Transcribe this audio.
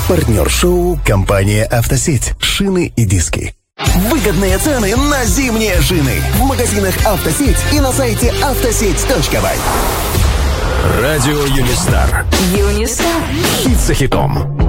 Партнер шоу – компания «Автосеть». Шины и диски. Выгодные цены на зимние шины в магазинах «Автосеть» и на сайте автосеть.бай. Радио Юнистар. Юнистар. Хит за хитом.